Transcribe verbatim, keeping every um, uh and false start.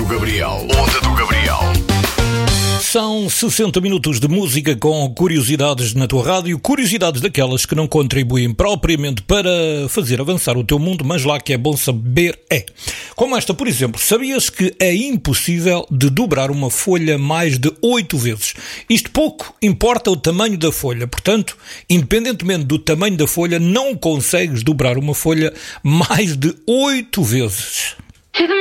do Gabriel. Onda do Gabriel. São sessenta minutos de música com curiosidades na tua rádio, curiosidades daquelas que não contribuem propriamente para fazer avançar o teu mundo, mas lá que é bom saber é. Como esta, por exemplo, sabias que é impossível de dobrar uma folha mais de oito vezes? Isto pouco importa o tamanho da folha, portanto, independentemente do tamanho da folha, não consegues dobrar uma folha mais de oito vezes.